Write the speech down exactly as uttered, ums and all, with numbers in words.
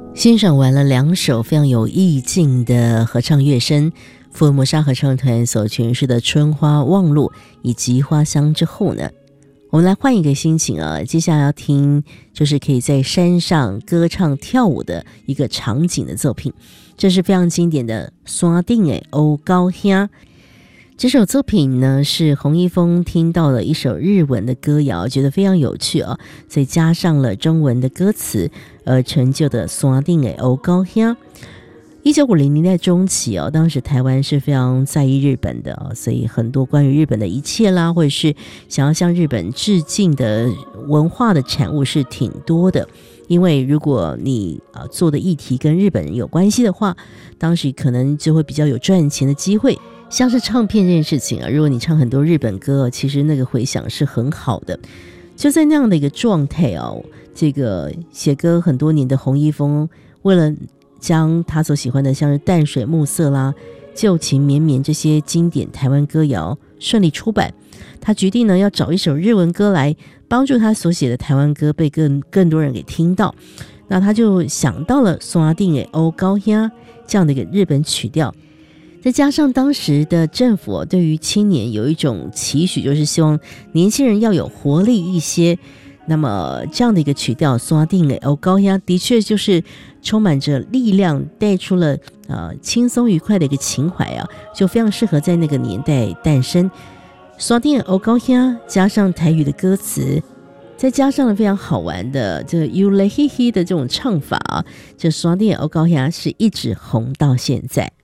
欣赏完了两首非常有意境的合唱乐声，福尔摩沙合唱团所诠释的《春花望路》以及《花香》之后呢，我们来换一个心情啊，接下来要听就是可以在山上歌唱跳舞的一个场景的作品，这是非常经典的《山顶的黑高兄》。这首作品呢是洪一峰听到了一首日文的歌谣，觉得非常有趣啊，所以加上了中文的歌词而成就的《山顶的黑高兄》。一九五零年代中期哦，当时台湾是非常在意日本的哦，所以很多关于日本的一切啦，或者是想要向日本致敬的文化的产物是挺多的。因为如果你啊做的议题跟日本人有关系的话，当时可能就会比较有赚钱的机会。像是唱片这件事情啊，如果你唱很多日本歌，其实那个回响是很好的。就在那样的一个状态哦，这个写歌很多年的洪一峰，为了将他所喜欢的像是淡水暮色啦、旧情绵绵这些经典台湾歌谣顺利出版，他决定呢要找一首日文歌来帮助他所写的台湾歌被更更多人给听到。那他就想到了山顶的黑高兄这样的一个日本曲调，再加上当时的政府对于青年有一种期许，就是希望年轻人要有活力一些。那么这样的一个曲调山顶的黑高兄的确就是充满着力量，带出了呃轻松愉快的一个情怀啊，就非常适合在那个年代诞生。山顶的黑高兄加上台语的歌词，再加上了非常好玩的这个 you lay he he 的这种唱法啊，这山顶的黑高兄是一直红到现在。